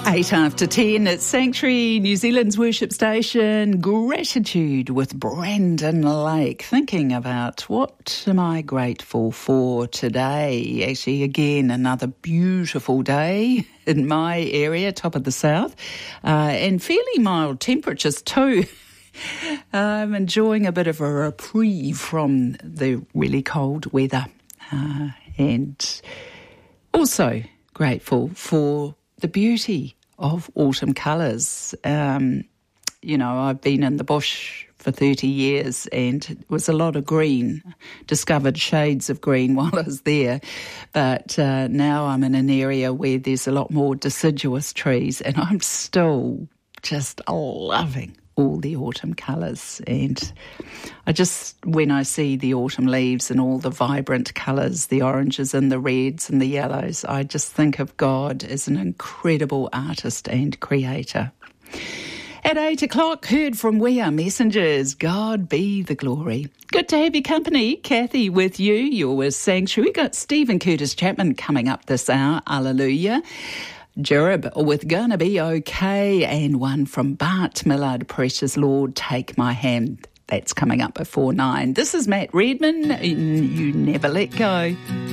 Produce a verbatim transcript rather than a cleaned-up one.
Eight after ten at Sanctuary, New Zealand's worship station. Gratitude with Brandon Lake. Thinking about what am I grateful for today? Actually, again, another beautiful day in my area, top of the south, uh, and fairly mild temperatures too. I'm enjoying a bit of a reprieve from the really cold weather, uh, and also grateful for the beauty of autumn colours. Um, you know, I've been in the bush for thirty years and it was a lot of green, discovered shades of green while I was there. But uh, now I'm in an area where there's a lot more deciduous trees and I'm still just loving all the autumn colours. And I just, when I see the autumn leaves and all the vibrant colours, the oranges and the reds and the yellows, I just think of God as an incredible artist and creator. At eight o'clock, heard from We Are Messengers. God be the glory. Good to have your company. Kathy with you. You're with Sanctuary. We've got Stephen Curtis Chapman coming up this hour. Alleluia. Jerib with Gonna Be Okay, and one from Bart Millard, Precious Lord, Take My Hand. That's coming up before nine. This is Matt Redman, You Never Let Go.